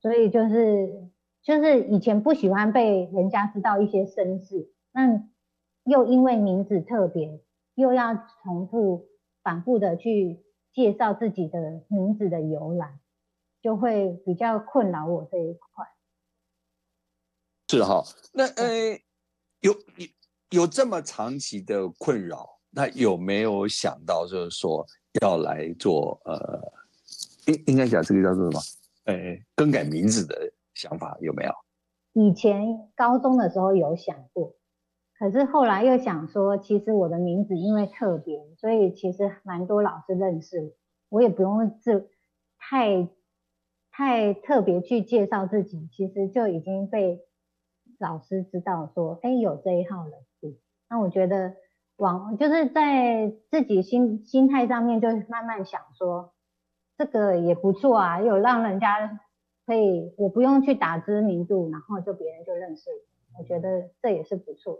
所以就是以前不喜欢被人家知道一些身世，那又因为名字特别，又要重复反复的去介绍自己的名字的由来，就会比较困扰我这一块。 是哈，那对， 有有这么长期的困扰，那有没有想到就是说要来做应该讲这个叫做什么？更改名字的想法有没有？ 以前高中的时候有想过，可是后来又想说，其实我的名字因为特别，所以其实蛮多老师认识我，我也不用太太特别去介绍自己，其实就已经被老师知道说，哎，有这一号人物。那我觉得就是在自己心态上面，就慢慢想说，这个也不错啊，有让人家可以，我不用去打知名度，然后别人就认识我，我觉得这也是不错。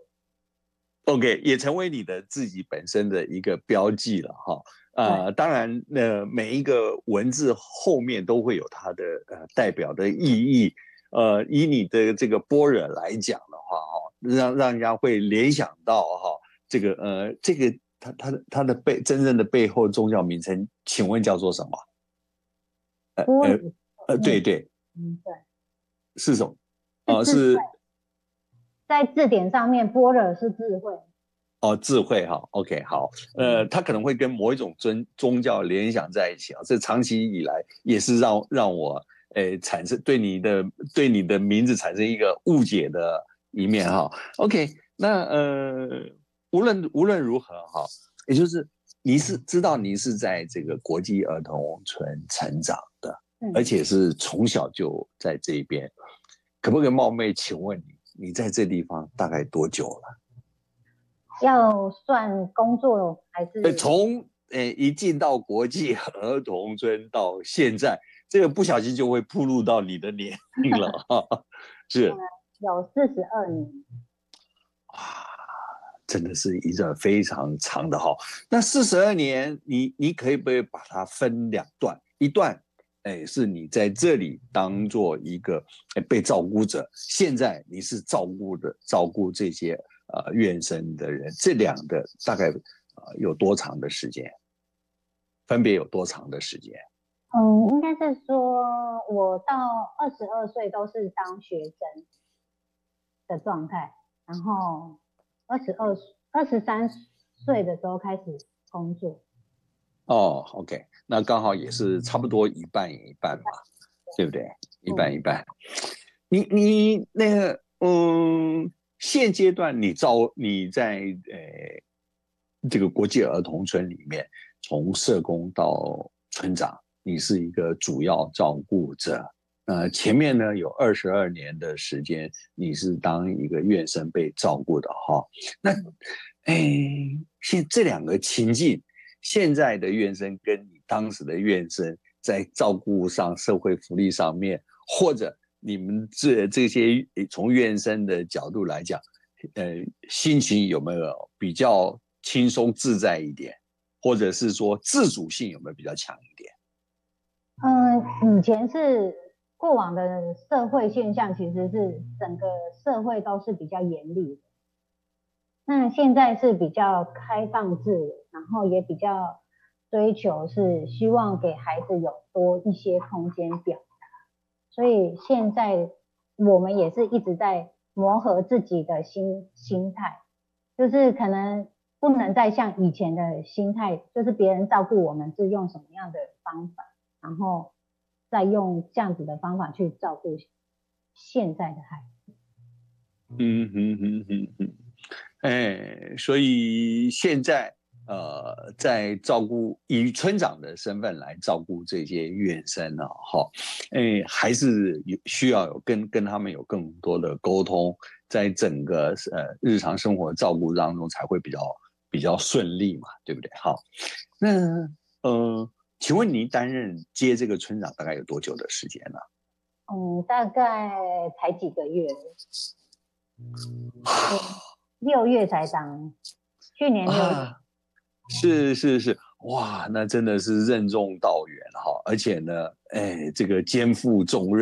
OK，也成为你的自己本身的一个标记了哈。 对， 当然，每一个文字后面都会有它的代表的意义。以你的这个般若来讲的话，哈，让人家会联想到哈，这个它的真正的背后宗教名称，请问叫做什么？ 玻璃对念， 对， 对， 是什么？ 是智慧， 是在字典上面，般若是智慧。 哦，智慧哈，OK，好，它可能会跟某一种宗教联想在一起啊，这长期以来也是让我产生对你的名字产生一个误解的一面哈，OK，那无论如何哈，也就是你是知道你是在这个国际儿童村成长的，而且是从小就在这边，可不可以冒昧请问你在这地方大概多久了？ 要算工作还是？ 从一进到国际儿童村到现在，这个不小心就会暴露到你的年龄了哈。是有42年。 啊，真的是一个非常长的哈。那42年，你可不可以把它分两段？一段，是你在这里当做一个被照顾者，现在你是照顾这些院生的人，这两个大概有多长的时间？分别有多长的时间？ 应该是说我到22岁都是当学生的状态，然后23岁的时候开始工作。 哦，OK，那刚好也是差不多一半一半嘛，对不对？一半一半。你那个现阶段你在这个国际儿童村里面，从社工到村长，你是一个主要照顾者。前面呢有22年的时间，你是当一个院生被照顾的哈。那，这两个情境，现在的院生跟你当时的院生在照顾上、社会福利上面，或者你们这些从院生的角度来讲，心情有没有比较轻松自在一点，或者是说自主性有没有比较强一点？ 以前是过往的社会现象，其实是整个社会都是比较严厉的。那现在是比较开放自由，然后也比较追求是希望给孩子有多一些空间表达，所以现在我们也是一直在磨合自己的心态，就是可能不能再像以前的心态，就是别人照顾我们是用什么样的方法，然后再用这样子的方法去照顾现在的孩子。 嗯哼哼哼哼。所以现在在照顾以村长的身份来照顾这些院生呢，哈，还是需要跟他们有更多的沟通，在整个日常生活照顾当中才会比较顺利嘛，对不对？好，那请问您接这个村长大概有多久的时间呢？ 大概才几个月，6月才当，去年6月。 啊，是，哇，那真的是任重道远哈，而且呢，这个肩负重任。